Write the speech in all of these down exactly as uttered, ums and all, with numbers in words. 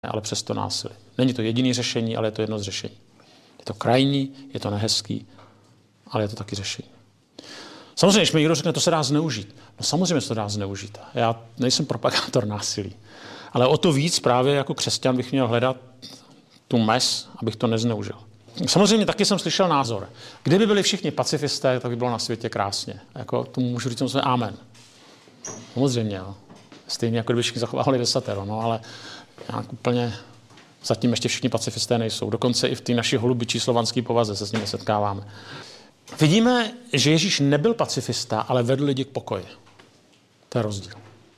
ale přesto násilí. Není to jediné řešení, ale je to jedno z řešení. Je to krajní, je to nehezký, ale je to taky řešení. Samozřejmě, když mi někdo řekne, to se dá zneužít. No samozřejmě se to dá zneužít. Já nejsem propagátor násilí. Ale o to víc právě jako křesťan bych měl hledat tu mez, abych to nezneužil. Samozřejmě taky jsem slyšel názor. Kdyby byli všichni pacifisté, tak by bylo na světě krásně. Jako tomu můžu říct samozřejmě amen. Samozřejmě, jo. Stejně jako kdyby všichni zachovali desatero, no ale nějak úplně zatím ještě všichni pacifisté nejsou. Dokonce i v té naší holubičí slovanské povaze se s nimi setkáváme. Vidíme, že Ježíš nebyl pacifista, ale vedl lidi k pokoji. To je rozdíl.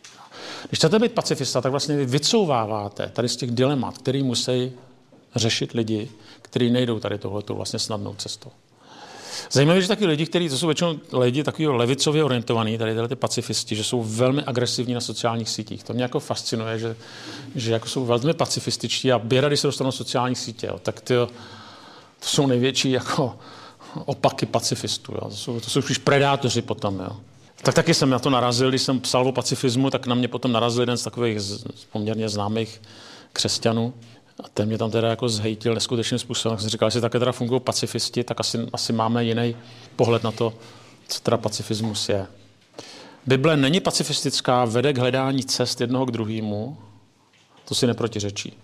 Když chcete být pacifista, tak vlastně vy vycouváváte tady z těch dilemat, který musí řešit lidi, kteří nejdou tady tohletou vlastně snadnou cestou. Zajímavé, že taky lidi, kteří, to jsou většinou lidi takový levicově orientovaní, tady tyhle ty pacifisti, že jsou velmi agresivní na sociálních sítích. To mě jako fascinuje, že, že jako jsou velmi pacifističtí a běda, když se dostanou na sociální sítě, jo, tak ty, to jsou největší jako opaky pacifistů. Jo. To jsou, to jsou už predátoři potom. Jo. Tak taky jsem na to narazil, když jsem psal o pacifismu, tak na mě potom narazil jeden z takových z, poměrně známých křesťanů. A ten mě tam teda jako zhejtil neskutečným způsobem. Tak jsem říkal, že také teda fungují pacifisti, tak asi, asi máme jiný pohled na to, co teda pacifismus je. Bible není pacifistická, vede k hledání cest jednoho k druhému, to si neprotiřečí.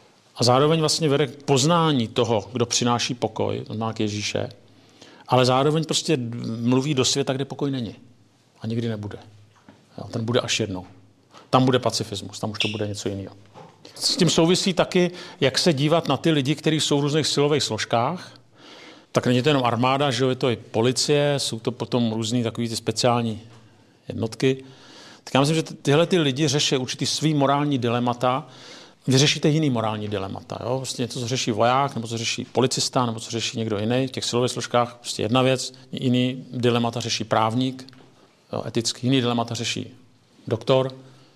A zároveň vlastně vede k poznání toho, kdo přináší pokoj, to znamená k Ježíše, ale zároveň prostě mluví do světa, kde pokoj není. A nikdy nebude. Jo, ten bude až jednou. Tam bude pacifismus, tam už to bude něco jiného. S tím souvisí taky, jak se dívat na ty lidi, kteří jsou v různých silových složkách. Tak není to jenom armáda, že je to i policie, jsou to potom různý takový ty speciální jednotky. Tak já myslím, že tyhle ty lidi řeší určitý svý morální dilemata. Vy řešíte jiný morální dilemata. Jo? Prostě něco, co řeší voják, nebo co řeší policista, nebo co řeší někdo jiný. V těch silových složkách prostě jedna věc, jiný dilemata řeší právník, jo, etický, jiný dilemata řeší doktor,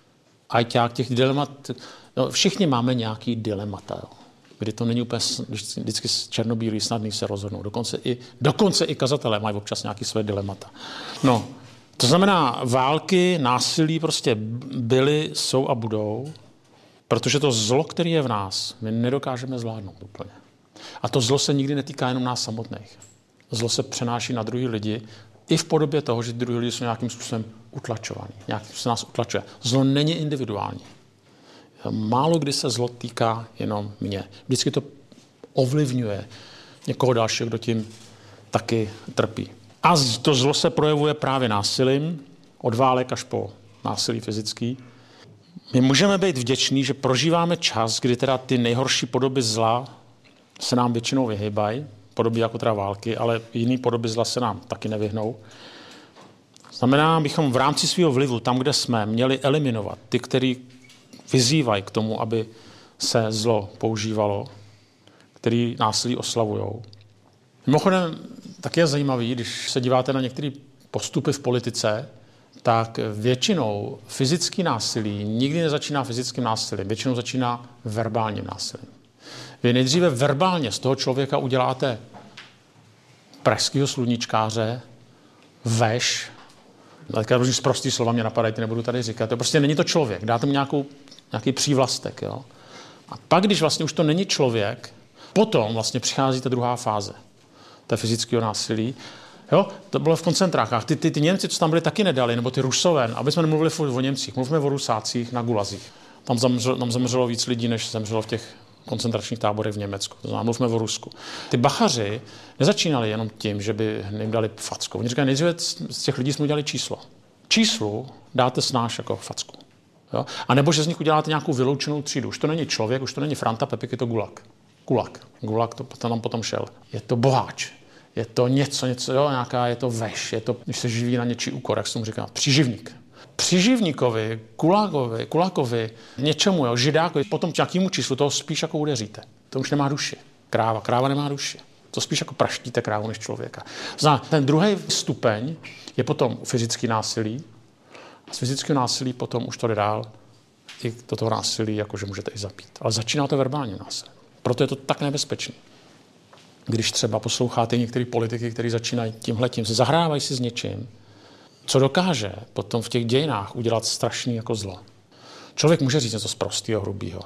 ajťák, těch dilemat. No, všichni máme nějaký dilemata, jo, kdy to není úplně vždycky černobílý, snadný se rozhodnout. Dokonce i, dokonce i kazatelé mají občas nějaké své dilemata. No, to znamená, války, násilí prostě byly, jsou a budou, protože to zlo, které je v nás, my nedokážeme zvládnout úplně. A to zlo se nikdy netýká jenom nás samotných. Zlo se přenáší na druhý lidi i v podobě toho, že druhý lidi jsou nějakým způsobem utlačovaní. Nějakým se nás utlačuje. Zlo není individuální. Málo kdy se zlo týká jenom mě. Vždycky to ovlivňuje někoho dalšího, kdo tím taky trpí. A to zlo se projevuje právě násilím, od válek až po násilí fyzický. My můžeme být vděční, že prožíváme čas, kdy teda ty nejhorší podoby zla se nám většinou vyhýbají, podoby jako teda války, ale jiné podoby zla se nám taky nevyhnou. Znamená, bychom v rámci svého vlivu, tam, kde jsme, měli eliminovat ty, který vyzývají k tomu, aby se zlo používalo, který násilí oslavujou. Mimochodem, taky je zajímavý, když se díváte na některé postupy v politice, tak většinou fyzický násilí nikdy nezačíná fyzickým násilím, většinou začíná verbálním násilím. Vy nejdříve verbálně z toho člověka uděláte pražského sluníčkáře, veš, takové různý sprostý slova mě napadají, ty nebudu tady říkat, to prostě není to člověk, dáte mu nějakou, nějaký přívlastek. Jo? A pak, když vlastně už to není člověk, potom vlastně přichází ta druhá fáze, té fyzického násilí. Jo? To bylo v koncentrákách. Ty, ty, ty Němci, co tam byli, taky nedali, nebo ty Rusové, aby jsme nemluvili o Němcích, mluvíme o Rusácích na gulazích. Tam zemřelo, tam zemřelo víc lidí, než zemřelo v těch koncentračních táborech v Německu. To znamená, mluvíme o Rusku. Ty bachaři nezačínali jenom tím, že by jim dali facku. Oni říkají, nejdříve z těch lidí jsme udělali číslo. Číslu dáte snáš jako facku. Jo? A nebo že z nich uděláte nějakou vyloučenou třídu. Už to není člověk, už to není Franta Pepik, je to gulag. Gulag. Gulag to tam potom šel. Je to boháč. Je to něco, něco, jo, nějaká, je to veš, je to, když se živí na něčí úkor, jak se tomu říká, příživník. Příživníkovi, kulákovi, kulákovi, něčemu, jo, židákovi, potom nějakému číslu toho spíš jako udeříte. To už nemá duši. Kráva, kráva nemá duši. To spíš jako praštíte krávu než člověka. Zná, ten druhý stupeň je potom fyzický násilí a z fyzického násilí potom už to jde dál i do toho násilí, jakože můžete i zapít. Ale začíná to verbálním násilím. Proto je to tak nebezpečné. Když třeba posloucháte některé politiky, kteří začínají tímhletím, se zahrávají si s něčím, co dokáže potom v těch dějinách udělat strašný jako zlo. Člověk může říct něco sprostého, hrubého,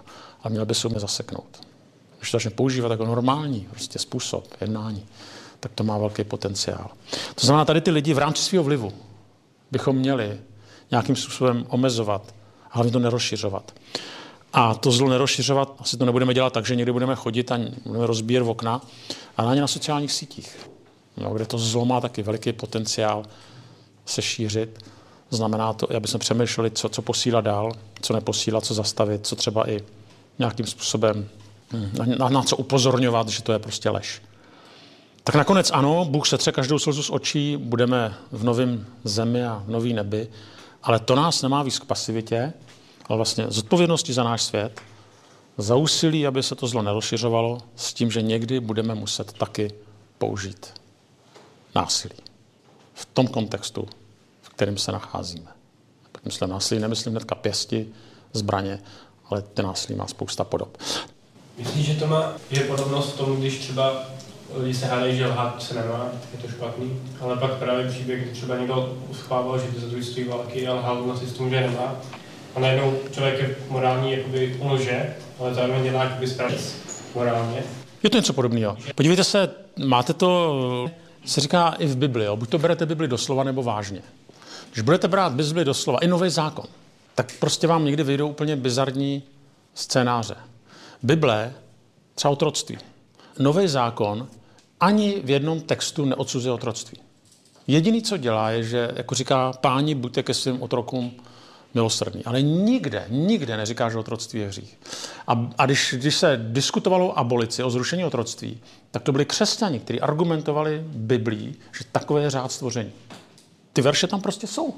a měl by se umět zaseknout. Když to začne používat jako normální prostě způsob jednání, tak to má velký potenciál. To znamená, tady ty lidi v rámci svého vlivu bychom měli nějakým způsobem omezovat a hlavně to nerozšiřovat. A to zlo nerozšiřovat, asi to nebudeme dělat tak, že někdy budeme chodit a budeme rozbíjet okna, ale ani na sociálních sítích, no, kde to zlo má taky veliký potenciál se šířit. Znamená to, aby jsme přemýšleli, co, co posílat dál, co neposílat, co zastavit, co třeba i nějakým způsobem na, na co upozorňovat, že to je prostě lež. Tak nakonec ano, Bůh setře každou slzu z očí, budeme v novém zemi a v nový nebi, ale to nás nemá víc k pasivitě, ale vlastně zodpovědnosti za náš svět, za úsilí, aby se to zlo nerozšiřovalo, s tím, že někdy budeme muset taky použít násilí. V tom kontextu, v kterém se nacházíme. Pak myslím násilí, nemyslím hnedka pěsti, zbraně, ale ty násilí má spousta podob. Myslíš, že to má je podobnost v tom, když třeba lidi se hádají, že lhát se nemá, je to špatný, ale pak právě příběh, kdy třeba někdo uschvával, že to za druhé stojí války a lhal nacistům, že nemá. A najednou člověk je morální, jakoby lže, ale zároveň dělá jakoby správně morálně. Je to něco podobného. Podívejte se, máte to, se říká i v Bibli, jo? Buď to berete Bibli doslova nebo vážně. Když budete brát Bibli doslova, i Nový zákon, tak prostě vám někdy vyjdou úplně bizarní scénáře. Bible, třeba otroctví. Nový zákon ani v jednom textu neodsuzuje otroctví. Jediný, co dělá, je, že jako říká, páni, buďte ke svým otrokům milosrdní. Ale nikde, nikde neříká, že otroctví je hřích. A, a když, když se diskutovalo o abolici, o zrušení otroctví, tak to byli křesťani, kteří argumentovali Biblí, že takové je řád stvoření. Ty verše tam prostě jsou.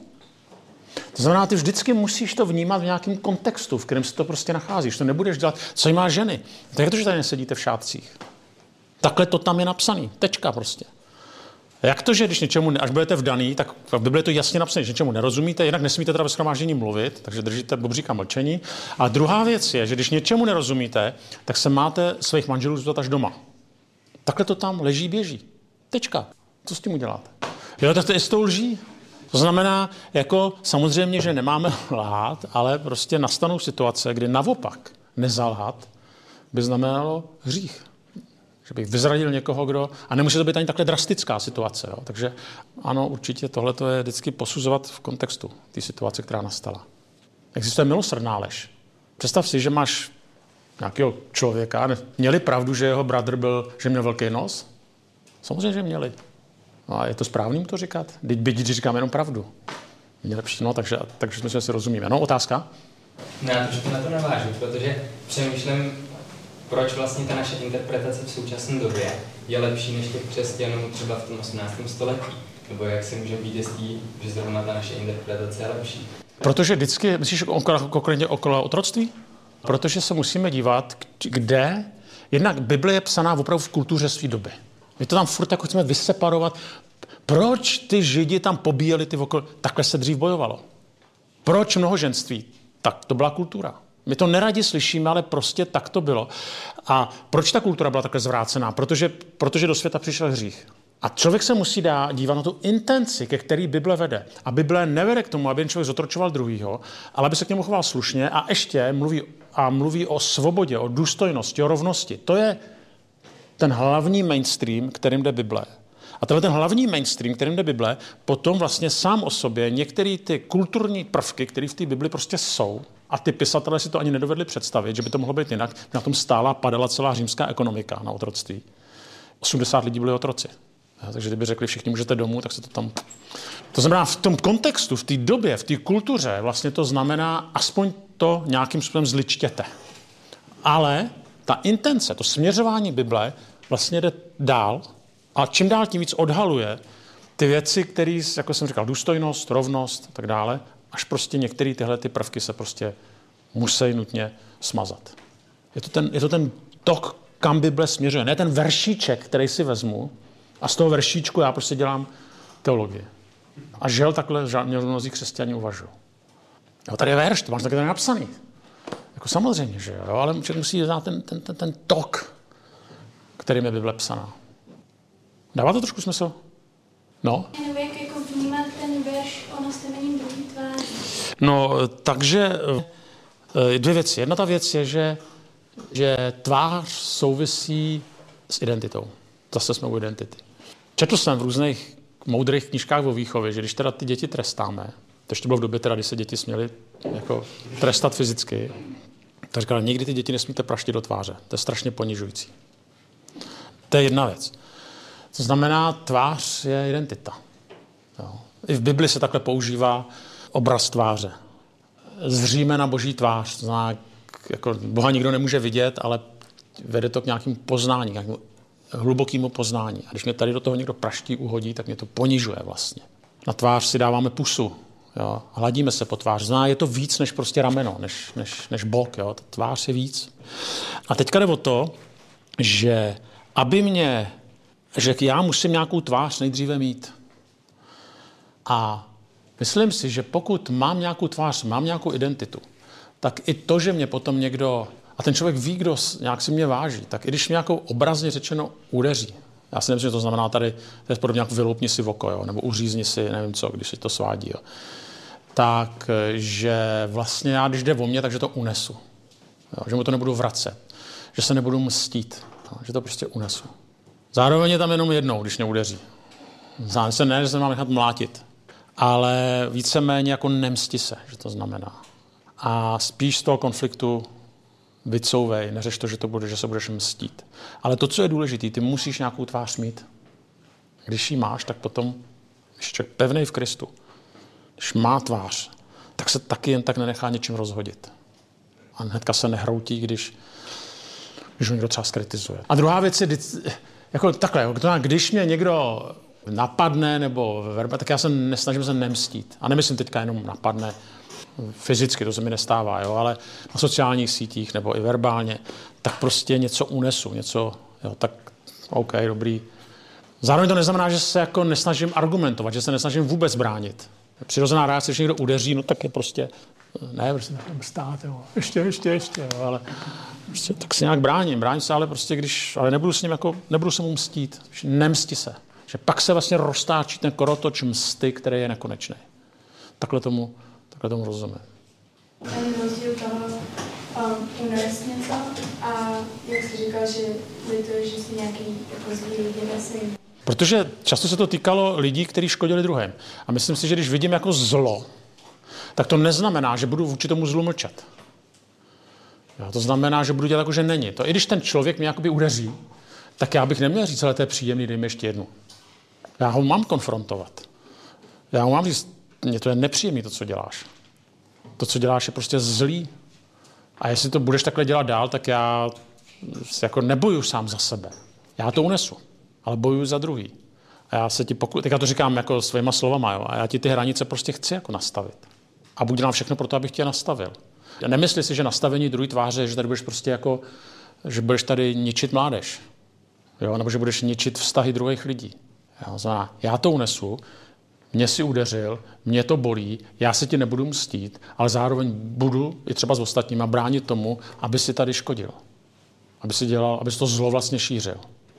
To znamená, ty vždycky musíš to vnímat v nějakém kontextu, v kterém se to prostě nacházíš. To nebudeš dělat, co má ženy. Tak je to, že tady nesedíte v šátcích. Takhle to tam je napsaný. Tečka prostě. Jak to, že když něčemu, až budete vdaný, tak v Bibli je to jasně napsané, že něčemu nerozumíte, jinak nesmíte teda ve shromáždění mluvit, takže držíte bobříka mlčení. A druhá věc je, že když něčemu nerozumíte, tak se máte svých manželů zeptat až doma. Takhle to tam leží, běží. Tečka. Co s tím uděláte? Jo, tak to je s tou lží. To znamená, jako samozřejmě, že nemáme lhát, ale prostě nastanou situace, kdy naopak nezalhat by znamenalo hřích. Že bych vyzradil někoho, kdo... A nemůže to být ani takhle drastická situace. Jo? Takže ano, určitě tohle je vždycky posuzovat v kontextu té situace, která nastala. Existuje milosrdná lež. Představ si, že máš nějakého člověka, měli pravdu, že jeho bratr byl, že měl velký nos? Samozřejmě, že měli. No a je to správný to říkat? Byť když říkáme jenom pravdu. Je lepší, no, takže, takže jsme si rozumíme. No, otázka? No, já trošku na to navážu, protože přemýšlím, proč vlastně ta naše interpretace v současné době je lepší než těch křesťanů třeba v tom osmnáctém století. Nebo jak si můžeme být jistý, že zrovna ta naše interpretace je lepší. Protože vždycky, myslíš konkrétně okolo otroctví? Protože se musíme dívat, kde, jednak Bible je psaná opravdu v kultuře své doby. My to tam furt jako chceme vyseparovat. Proč ty Židi tam pobíjeli ty okolo? Takhle se dřív bojovalo. Proč mnohoženství? Tak to byla kultura. My to neradi slyšíme, ale prostě tak to bylo. A proč ta kultura byla takhle zvrácená? Protože, protože do světa přišel hřích. A člověk se musí dá dívat na tu intenci, ke který Bible vede. A Bible nevede k tomu, aby jen člověk zotročoval druhýho, ale aby se k němu choval slušně a ještě mluví, a mluví o svobodě, o důstojnosti, o rovnosti. To je ten hlavní mainstream, kterým jde Bible. A tenhle ten hlavní mainstream, kterým jde Bible, potom vlastně sám o sobě některé ty kulturní prvky, které v té Bibli prostě jsou, a ty pisatelé si to ani nedovedli představit, že by to mohlo být jinak, na tom stála padala celá římská ekonomika na otroctví. osmdesát lidí byli otroci. Takže kdyby řekli, všichni můžete domů, tak se to tam... To znamená, v tom kontextu, v té době, v té kultuře, vlastně to znamená, aspoň to nějakým způsobem zličtěte. Ale ta intence, to směřování Bible vlastně jde dál a čím dál tím víc odhaluje ty věci, které, jako jsem říkal, důstojnost, rovnost a tak dále, až prostě některé tyhle ty prvky se prostě musí nutně smazat. Je to ten, je to ten tok, kam Bible směřuje. Ne ten veršíček, který si vezmu a z toho veršíčku já prostě dělám teologii. A žel takhle mnozí křesťané uvažují. Jo, tady je verš, to máš taky tady napsaný. Jako samozřejmě, že jo, ale člověk musí znát ten, ten, ten, ten tok, kterým je Bible psaná. Dává to trošku smysl? No? Nebo jak jako vnímat ten verš o nastavením druhý tváře? No, takže dvě věci. Jedna ta věc je, že že tvář souvisí s identitou. Zase jsme u identity. Četl jsem v různých moudrých knížkách o výchově, že když teda ty děti trestáme, to ještě bylo v době, teda, kdy se děti směly jako trestat fyzicky, tak říkala, nikdy ty děti nesmíte praštit do tváře. To je strašně ponižující. To je jedna věc. To znamená, tvář je identita. Jo. I v Bibli se takhle používá obraz tváře. Zříme na boží tvář. To znamená, jako Boha nikdo nemůže vidět, ale vede to k nějakému poznání, k nějakému hlubokému poznání. A když mě tady do toho někdo praští uhodí, tak mě to ponižuje vlastně. Na tvář si dáváme pusu. Jo. Hladíme se po tvář. Zná, je to víc než prostě rameno, než, než, než bok. Jo. Ta tvář je víc. A teďka jde o to, že aby mě, že já musím nějakou tvář nejdříve mít. A myslím si, že pokud mám nějakou tvář, mám nějakou identitu, tak i to, že mě potom někdo, a ten člověk ví, kdo nějak si mě váží, tak i když mě nějakou obrazně řečeno udeří, já si nemyslím, že to znamená tady, to je podobně jako vyloupni si v oko, jo, nebo uřízni si, nevím co, když si to svádí, jo. Tak, že vlastně já, když jde o mě, takže to unesu. Jo, že mu to nebudu vracet, že se nebudu mstít, jo, že to prostě unesu. Zároveň je tam jenom jednou, když mě udeří. Zároveň se ne, že se mám nechat mlátit, ale víceméně jako nemsti se, že to znamená. A spíš z toho konfliktu vycouvej, neřeš to, že, to bude, že se budeš mstít. Ale to, co je důležité, ty musíš nějakou tvář mít. Když ji máš, tak potom ještě pevnej v Kristu. Když má tvář, tak se taky jen tak nenechá něčím rozhodit. A hnedka se nehroutí, když, když ho někdo třeba skritizuje. A druhá věc je, jako takhle, když mě někdo napadne nebo verba, tak já se nesnažím se nemstít. A nemyslím teďka jenom napadne fyzicky, to se mi nestává, jo, ale na sociálních sítích nebo i verbálně, tak prostě něco unesu, něco, jo, tak OK, dobrý. Zároveň to neznamená, že se jako nesnažím argumentovat, že se nesnažím vůbec bránit. Přirozená reakce, když někdo udeří, no tak je prostě, ne, prostě stát, jo, ještě, ještě, ještě, jo, ale prostě tak se nějak bráním, bráním se, ale prostě když, ale nebudu s ním jako, nebudu se mu mstít, nemsti se. Že pak se vlastně roztáčí ten korotoč msty, který je nekonečný. Takhle tomu, takhle tomu rozumím. Ten rozdíl toho um, unést něco a jak jsi říkal, že lituješ, že si nějaký jako zlý lidi nesej. Protože často se to týkalo lidí, kteří škodili druhým. A myslím si, že když vidím jako zlo, tak to neznamená, že budu vůči tomu zlu mlčet. Jo, to znamená, že budu dělat jako, že není. To i když ten člověk mě jakoby udeří, tak já bych neměl říct, ale to je příjemný, dej mi ještě jednu. Já ho mám konfrontovat. Já ho mám říct, mně to je nepříjemný, to, co děláš. To, co děláš, je prostě zlý. A jestli to budeš takhle dělat dál, tak já jako nebojuju sám za sebe. Já to unesu, ale bojuju za druhý. A já se ti poku... Teď já to říkám jako svýma slovama, jo? A já ti ty hranice prostě chci jako nastavit. A budu dělat všechno pro to, abych tě nastavil. Já nemyslím si, že nastavení druhé tváře, že tady budeš prostě jako, že budeš tady ničit mládež. Jo? Nebo že budeš ničit vztahy druhých lidí. Jo? Znamená, já to unesu, mě si udeřil, mě to bolí, já se ti nebudu mstít, ale zároveň budu i třeba s ostatníma bránit tomu, aby si tady škodil. Aby si dělal, aby si to zlo vlastně šířil.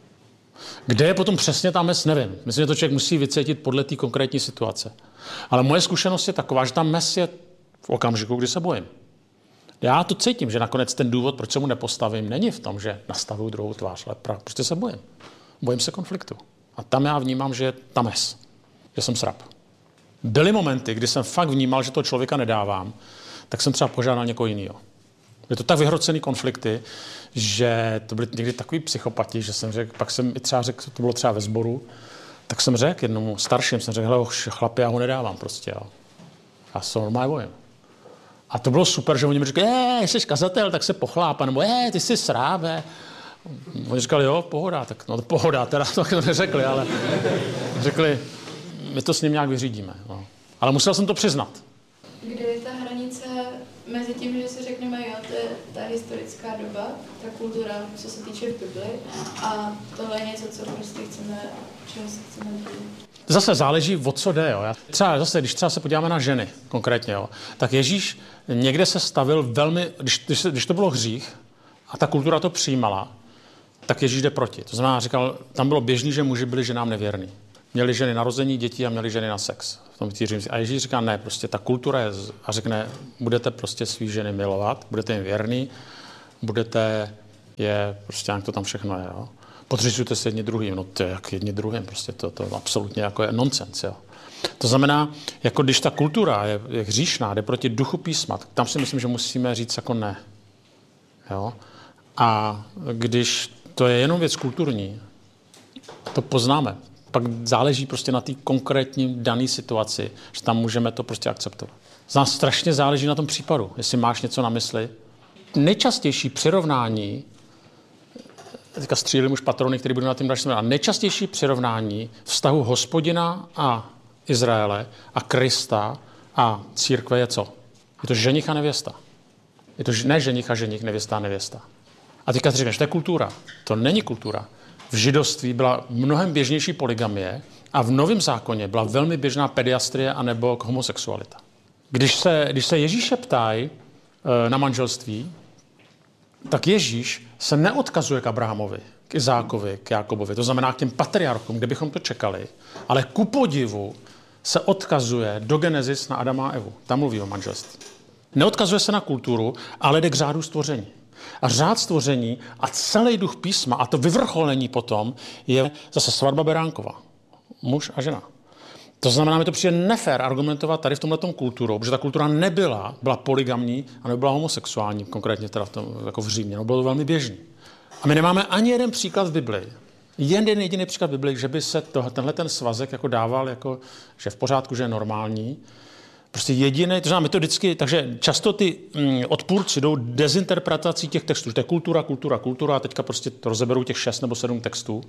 Kde je potom přesně ta mez, nevím. Myslím, že to člověk musí vycítit podle té konkrétní situace. Ale moje zkušenost je taková, že ta mez je v okamžiku, kdy se bojím. Já to cítím, že nakonec ten důvod, proč se mu nepostavím, není v tom, že nastavuju druhou tvář, ale prostě se bojím. Bojím se konfliktu. A tam já vnímám, že je ta mez. Že jsem srab. Byly momenty, kdy jsem fakt vnímal, že toho člověka nedávám, tak jsem třeba požádal někoho jiného. Byly to tak vyhrocený konflikty, že to byly někdy takový psychopati, že jsem řekl, pak jsem i třeba řekl, to bylo třeba ve sboru, tak jsem řekl jednomu starším, jsem řekl, hele, chlapi, já ho nedávám prostě, jo. Já se normálně bojím. A to bylo super, že oni mi řekli, je, jsi kazatel, tak se pochlápa, nebo je, ty jsi srábe. Oni říkali, jo, pohoda, tak no to pohoda, teda to neřekli, ale řekli, my to s ním nějak vyřídíme. No. Ale musel jsem to přiznat. Kde je ta hranice mezi tím, že si řekneme, jo, to je ta historická doba, ta kultura, co se týče v Bibli, a tohle je něco, co prostě chceme, čeho se chceme být. Zase záleží, o co jde. Jo. Třeba zase, když třeba se podíváme na ženy konkrétně, jo, tak Ježíš někde se stavil velmi, když, když, když to bylo hřích a ta kultura to přijímala, tak Ježíš jde proti. To znamená, říkal, tam bylo běžný, že muži byli ženám nevěrní. Měli ženy narození dětí a měli ženy na sex. V tom a Ježíš říká, ne, prostě ta kultura je, a řekne, budete prostě svý ženy milovat, budete jim věrný, budete je, prostě jak to tam všechno je, jo. Podřizujte se jedni druhým, no to je jak jedni druhým, prostě to, to absolutně jako je nonsens, jo. To znamená, jako když ta kultura je, je hříšná, jde proti duchu písma, tak tam si myslím, že musíme říct jako ne. Jo? A když to je jenom věc kulturní, to poznáme. Pak záleží prostě na té konkrétní dané situaci, že tam můžeme to prostě akceptovat. Z nás strašně záleží na tom případu, jestli máš něco na mysli. Nejčastější přirovnání, teďka střílím už patrony, který budou na tím dalším, a nejčastější přirovnání vztahu Hospodina a Izraele a Krista a církve je co? Je to ženich a nevěsta. Je to ne ženich a ženich, nevěsta a nevěsta. A teďka si říkáš, to je kultura. To není kultura. V židovství byla mnohem běžnější polygamie a v Novém zákoně byla velmi běžná pediastrie anebo homosexualita. Když se, když se Ježíše ptají na manželství, tak Ježíš se neodkazuje k Abrahamovi, k Izákovi, k Jákobovi. To znamená k těm patriarchům, kde bychom to čekali, ale ku podivu se odkazuje do Genesis na Adama a Evu. Tam mluví o manželství. Neodkazuje se na kulturu, ale jde k řádu stvoření. A řád stvoření a celý duch písma a to vyvrcholení potom je zase svatba beránkova. Muž a žena. To znamená, mi to přijde nefér argumentovat tady v tomhletom kulturou, protože ta kultura nebyla, byla polygamní a nebyla homosexuální, konkrétně teda v tom, jako v Římě. No, bylo to velmi běžný. A my nemáme ani jeden příklad v Biblii. Jeden jediný příklad v Biblii, že by se to, tenhle ten svazek jako dával, jako, že v pořádku, že je normální. Prostě jediný, to znamená, my to vždycky, takže často ty mm, odpůrci jdou dezinterpretací těch textů, že to je kultura, kultura, kultura a teďka prostě to rozeberou těch šest nebo sedm textů,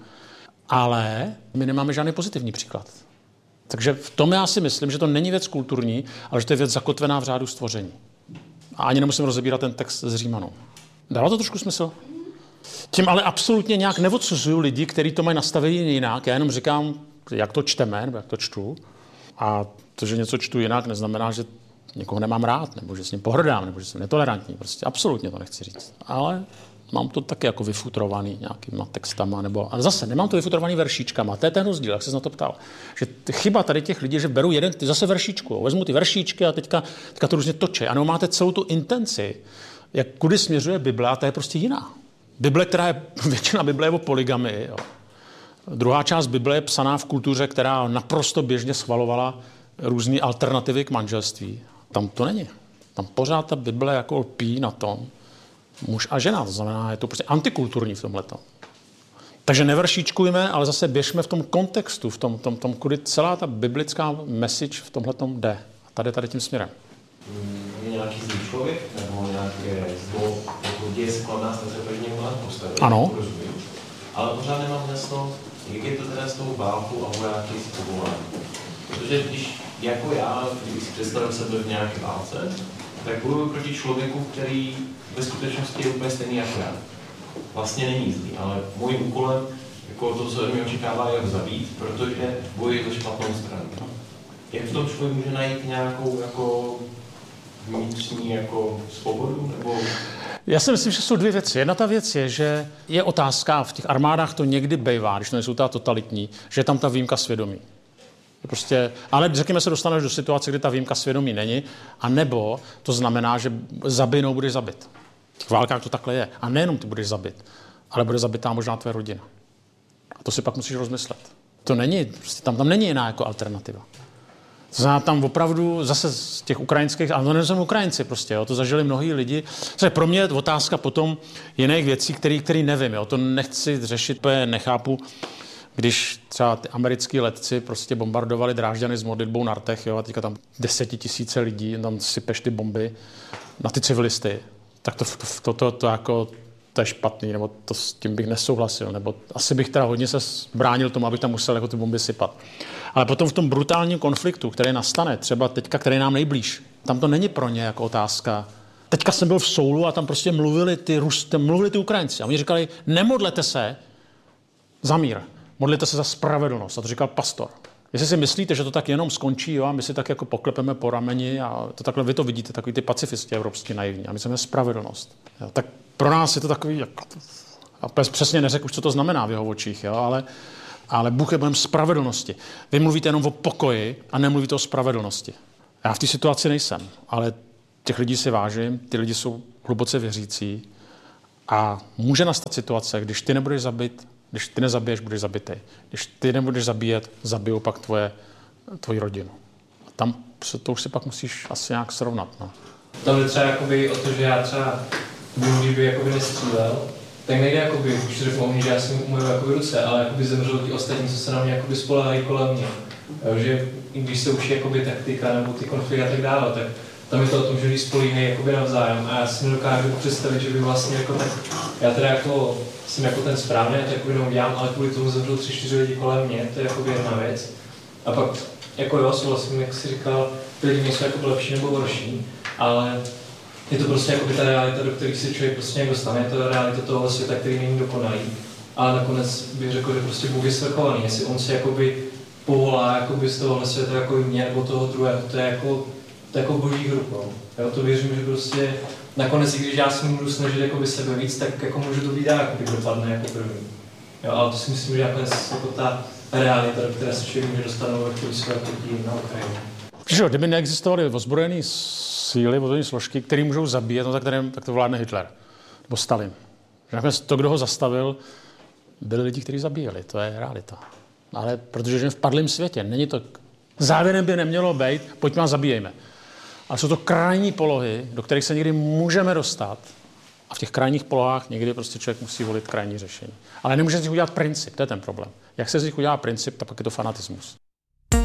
ale my nemáme žádný pozitivní příklad. Takže v tom já si myslím, že to není věc kulturní, ale že to je věc zakotvená v řádu stvoření. A ani nemusím rozebírat ten text z Římanů. Dává to trošku smysl? Tím ale absolutně nějak neodsuzuju lidi, kteří to mají nastavení jinak. Já jenom říkám, jak to čteme, nebo jak to čtu. A to, že něco čtu jinak, neznamená, že někoho nemám rád, nebo že s ním pohrdám, nebo že jsem netolerantní. Prostě absolutně to nechci říct. Ale mám to taky jako vyfutrovaný nějakýma textama, nebo, ale zase nemám to vyfutrovaný veršíčkama. To je ten rozdíl, jak se na to ptal. Že chyba tady těch lidí, že berou jeden, ty zase veršíčku, vezmu ty veršíčky a teďka, teďka to různě točí. A nebo máte celou tu intenci, jak kudy směřuje Bible, a ta je prostě jiná. Bible, která je, většina Bible je o polygamii. Jo. Druhá část Bible je psaná v kultuře, která naprosto běžně schvalovala různé alternativy k manželství. Tam to není. Tam pořád ta Bible jako lpí na tom, muž a žena, to znamená, je to prostě antikulturní v tomhletom. Takže nevršíčkujme, ale zase běžme v tom kontextu, v tom, tom, tom kudy celá ta biblická message v tomhletom jde. A tady, tady tím směrem. Je nějaký zlý člověk, nebo nějaké zlo, jako děje se kolem nás, tak se první volat postavit. Ano. Rozumím. Ale pořád nemám jasno, jak je to teda s tou válkou a vojáky s povoláním. Protože když jako já, když si představím sebe v nějaké válce, tak bojuju proti člověku, který ve skutečnosti je úplně stejný jako já. Vlastně není zlý, ale mojím úkolem, jako to, co mi očekává, je ho zabít, protože bojuji za špatnou stranu. Jak v tom člověk může najít nějakou jako vnitřní jako svobodu? Nebo... Já si myslím, že jsou dvě věci. Jedna ta věc je, že je otázka, v těch armádách to někdy bejvá, když to nejsou ta totalitní, že je tam ta výjimka svědomí. Prostě, ale řekněme se dostaneš do situace, kdy ta výjimka svědomí není, a nebo to znamená, že zabinou budeš zabit. V těch válkách to takhle je. A nejenom ty budeš zabit, ale bude zabitá možná tvoje rodina. A to si pak musíš rozmyslet. To není, prostě tam, tam není jiná jako alternativa. To znamená, tam opravdu zase z těch ukrajinských, ale to nejsou Ukrajinci prostě, jo, to zažili mnohí lidi. To je pro mě otázka potom jiných věcí, které nevím, jo, to nechci řešit, nechápu, když třeba ty americký letci prostě bombardovali Drážďany s modlitbou na rtech, jo, a teďka tam desetitisíce lidí, tam sypeš ty bomby na ty civilisty, tak to, to, to, to, to jako to je špatný, nebo to s tím bych nesouhlasil, nebo asi bych teda hodně se bránil tomu, abych tam musel jako ty bomby sypat. Ale potom v tom brutálním konfliktu, který nastane, třeba teďka, který nám nejblíž, tam to není pro ně jako otázka. Teďka jsem byl v Soulu a tam prostě mluvili ty, Rus, mluvili ty Ukrajinci a oni říkali, nemodlete se za mír, modlete se za spravedlnost. A to říkal pastor. Jestli si myslíte, že to tak jenom skončí, jo, a my si tak jako poklepeme po rameni a to takhle vy to vidíte, takový ty pacifisti evropští naivní. A my chceme spravedlnost. Jo, tak pro nás je to takový, jako, a přesně neřekl už, co to znamená v jeho očích, jo, ale, ale Bůh je Bohem spravedlnosti. Vy mluvíte jenom o pokoji a nemluvíte o spravedlnosti. Já v té situaci nejsem, ale těch lidí si vážím, ty lidi jsou hluboce věřící A může nastat situace, když ty nebudeš zabit, když ty nezabiješ, budeš zabitej. Když ty nebudeš zabíjet, zabijou pak tvoje, tvoji rodinu. A tam se to už si pak musíš asi nějak srovnat. No. Tam je třeba jakoby o to, že já třeba když by jakoby nestřílel, tak nejde jakoby, už řekl oni, že já jsem umyl jakoby ruce, ale jakoby zemřel ti ostatní, co se na mě jakoby spolehají kolem mě. Jo, že i když se učí jakoby taktika nebo ty konflikty a tak dále, tak tam je to o tom, že když spolíhají jakoby navzájem a já si nedokážu představit, že by vlastně jako tak, já teda jako jsem jako ten správný, já to jakoby neudělám, ale kvůli tomu zemřel tři, čtyři lidi kolem mě, to je jakoby jedna věc. A pak jako jo, souhlasím, jak jsi říkal, ty lidi nejsou jako lepší nebo horší, ale je to prostě jako ta realita, do které se člověk prostě někdo dostane, je to realita toho světa, který není dokonalý. Ale nakonec bych řekl, že prostě Bůh je svrchovaný, jestli on se jakoby povolá jakoby z tohohle světa jako mě nebo toho druhého, to je jako, to je jako boží rukou. Já to věřím, že prostě nakonec, i když já si můžu snažit jakoby sebe víc, tak jako můžu to být dál, jakoby dopadne jako první. Jo, ale to si myslím, že nakonec jako ta realita, do které se člověk může dostat, nebo chtěli se jako na Ukrajině. Protože kdyby neexistovaly ozbrojené síly, ozbrojené složky, které můžou zabíjet, no tak, kterým, tak to vládne Hitler nebo Stalin. Nakonec to, kdo ho zastavil, byli lidi, kteří zabíjeli. To je realita. Ale protože žijeme v padlém světě, není to... Závěrem by nemělo být, pojďme a zabíjejme. Ale jsou to krajní polohy, do kterých se někdy můžeme dostat. A v těch krajních polohách někdy prostě člověk musí volit krajní řešení. Ale nemůže z nich udělat princip, to je ten problém. Jak se z nich udělá princip, tak pak je to fanatismus.